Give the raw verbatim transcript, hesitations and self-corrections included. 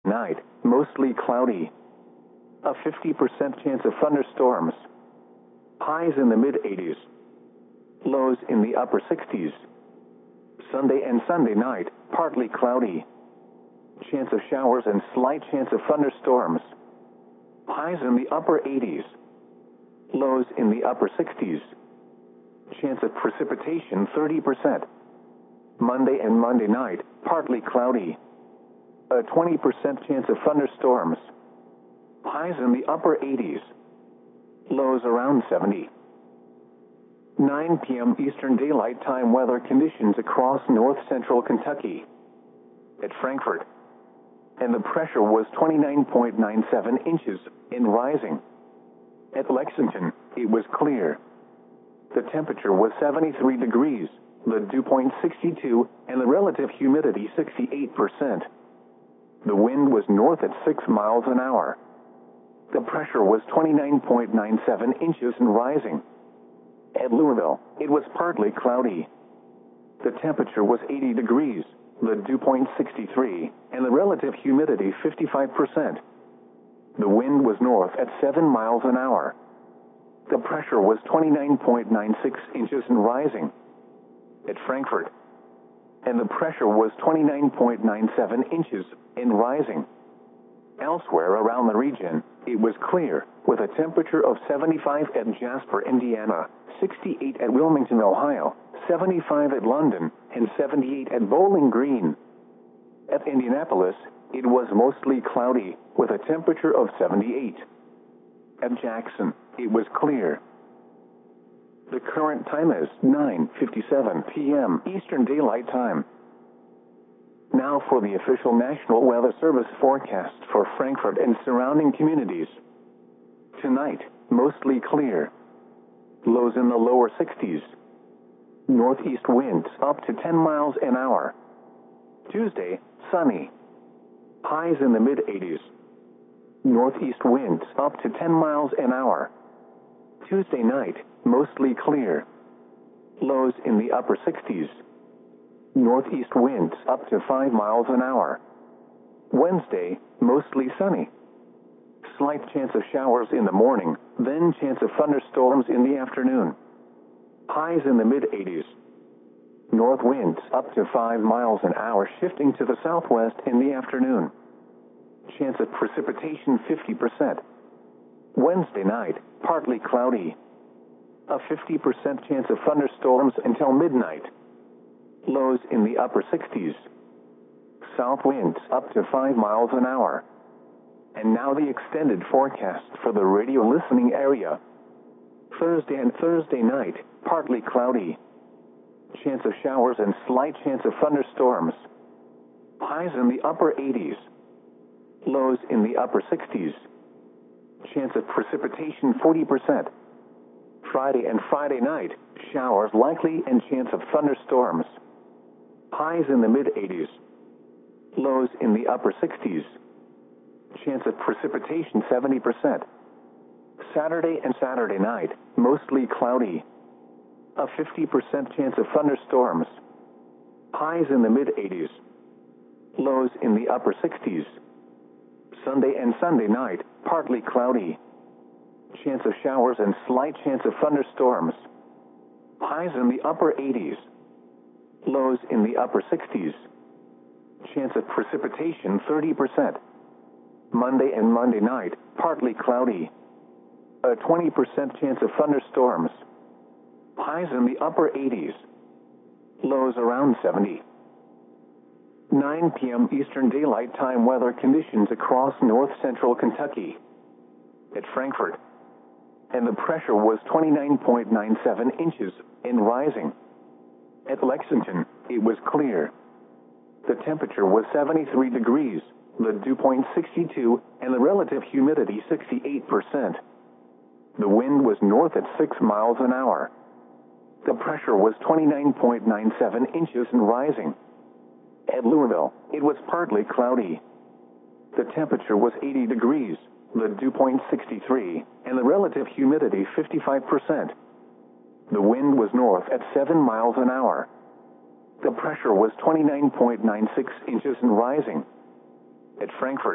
Night, mostly cloudy. A fifty percent chance of thunderstorms. Highs in the mid eighties. Lows in the upper sixties. Sunday and Sunday night, partly cloudy. Chance of showers and slight chance of thunderstorms. Highs in the upper eighties. Lows in the upper sixties. Chance of precipitation thirty percent. Monday and Monday night, partly cloudy. A twenty percent chance of thunderstorms. Highs in the upper eighties. Lows around seventy. nine p m Eastern Daylight Time weather conditions across north central Kentucky. At Frankfort. And the pressure was twenty-nine point nine seven inches and rising. At Lexington, it was clear. The temperature was seventy-three degrees, the dew point sixty-two, and the relative humidity sixty-eight percent. The wind was north at six miles an hour. The pressure was twenty-nine point nine seven inches and rising. At Louisville, it was partly cloudy. The temperature was eighty degrees, the dew point sixty-three, and the relative humidity fifty-five percent. The wind was north at seven miles an hour. The pressure was twenty-nine point nine six inches and rising. At Frankfort. And the pressure was twenty-nine point nine seven inches and rising. Elsewhere around the region, it was clear, with a temperature of seventy-five at Jasper, Indiana, sixty-eight at Wilmington, Ohio, seventy-five at London, and seventy-eight at Bowling Green. At Indianapolis, it was mostly cloudy, with a temperature of seventy-eight. At Jackson, it was clear. The current time is nine fifty-seven p m Eastern Daylight Time. Now for the official National Weather Service forecast for Frankfort and surrounding communities. Tonight, mostly clear. Lows in the lower sixties. Northeast winds up to ten miles an hour. Tuesday, sunny. Highs in the mid eighties. Northeast winds up to ten miles an hour. Tuesday night, mostly clear. Lows in the upper sixties. Northeast winds up to five miles an hour. Wednesday, mostly sunny. Slight chance of showers in the morning, then chance of thunderstorms in the afternoon. Highs in the mid eighties. North winds up to five miles an hour, shifting to the southwest in the afternoon. Chance of precipitation fifty percent. Wednesday night, partly cloudy. A fifty percent chance of thunderstorms until midnight. Lows in the upper sixties. South winds up to five miles an hour. And now the extended forecast for the radio listening area. Thursday and Thursday night, partly cloudy. Chance of showers and slight chance of thunderstorms. Highs in the upper eighties. Lows in the upper sixties. Chance of precipitation forty percent. Friday and Friday night, showers likely and chance of thunderstorms. Highs in the mid eighties. Lows in the upper sixties. Chance of precipitation seventy percent. Saturday and Saturday night, mostly cloudy. A fifty percent chance of thunderstorms. Highs in the mid eighties. Lows in the upper sixties. Sunday and Sunday night, partly cloudy. Chance of showers and slight chance of thunderstorms. Highs in the upper eighties. Lows in the upper sixties. Chance of precipitation thirty percent. Monday and Monday night, partly cloudy. A twenty percent chance of thunderstorms. Highs in the upper eighties. Lows around seventy. nine p m Eastern Daylight Time weather conditions across north central Kentucky. At Frankfort. And the pressure was twenty-nine point nine seven inches and rising. At Lexington, it was clear. The temperature was seventy-three degrees, the dew point sixty-two, and the relative humidity sixty-eight percent. The wind was north at six miles an hour. The pressure was twenty-nine point nine seven inches and rising. At Louisville, it was partly cloudy. The temperature was eighty degrees, the dew point sixty-three, and the relative humidity fifty-five percent. The wind was north at seven miles an hour. The pressure was twenty-nine point nine six inches and rising. At Frankfort,